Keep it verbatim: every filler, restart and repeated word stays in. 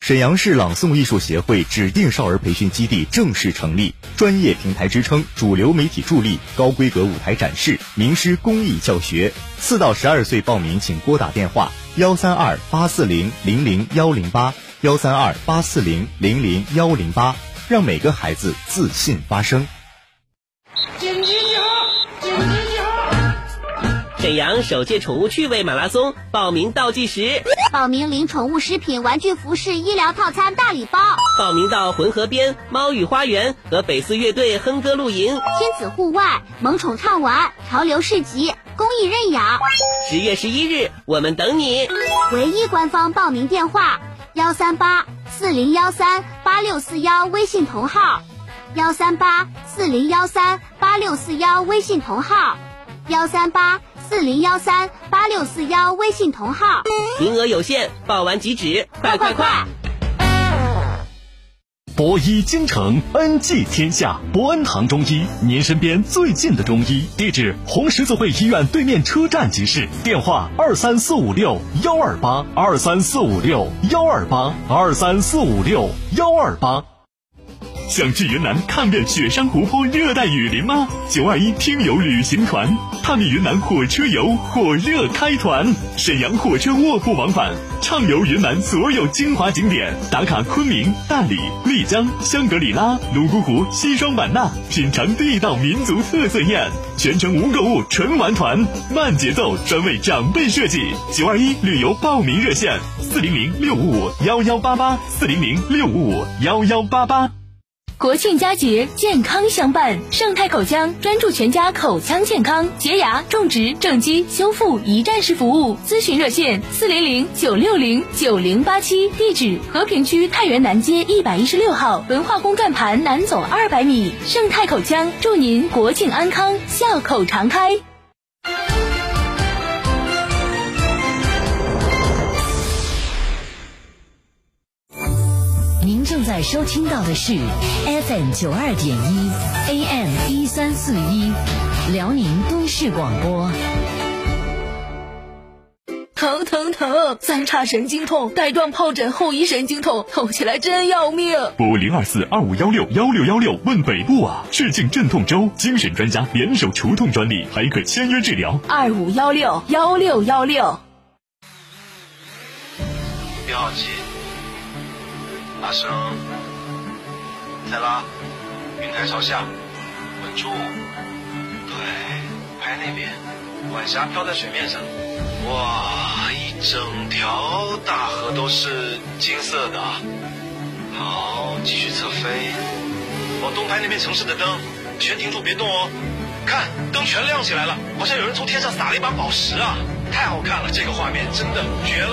沈阳市朗诵艺术协会指定少儿培训基地正式成立，专业平台支撑、主流媒体助力、高规格舞台展示、名师公益教学。四到十二岁报名请拨打电话幺三二八四零零零幺零八幺三二八四零零零幺零八，让每个孩子自信发声。 姐姐你好，姐姐你好。 沈阳首届宠物趣味马拉松报名倒计时， 报名领宠物食品、玩具、服饰、医疗套餐大礼包。 报名到浑河边猫语花园和北四乐队哼歌露营， 亲子户外、萌宠畅玩、潮流市集、公益认养。 十月十一日，我们等你。 唯一官方报名电话：幺三八四零幺三八六四幺，微信同号；幺三八四零幺三八六四幺，微信同号；幺三八四零幺三八六四幺，微信同号。 名额有限，报完即止，快快快！ 博医京城，恩济天下。博恩堂中医，您身边最近的中医。地址：红十字会医院对面车站即市。电话：二三四五六幺二八二三四五六幺二八二三四五六幺二八。想去云南看遍雪山湖泊、热带雨林吗？九二一听友旅行团，探秘云南火车游火热开团，沈阳火车卧铺往返，畅游云南所有精华景点，打卡昆明、大理、丽江、香格里拉、泸沽湖、西双版纳，品尝地道民族特色宴，全程无购物纯玩团，慢节奏，专为长辈设计。九二一旅游报名热线：四零零六五五幺幺八八四零零六五五幺幺八八。 国庆佳节，健康相伴。盛泰口腔专注全家口腔健康，洁牙、种植、正畸、修复一站式服务。咨询热线：四零零九六零九零八七。地址：和平区太原南街一百一十六号文化宫转盘南走二百米。盛泰口腔祝您国庆安康，笑口常开。 您正在收听到的是 F M 九二点一 A M 一三四一辽宁都市广播。 疼疼疼！三叉神经痛，带状疱疹后遗神经痛，痛起来真要命。 拨零二四二五幺六幺六幺六问北部啊！市境镇痛周，精神专家联手除痛专利，还可签约治疗。 二五幺六幺六幺六。 别好奇。拉绳，再拉，云台朝下，稳住，对，拍那边，晚霞飘在水面上，哇，一整条大河都是金色的。好，继续侧飞，往东拍那边城市的灯，全停住，别动哦。看，灯全亮起来了，好像有人从天上撒了一把宝石啊！太好看了，这个画面真的绝了。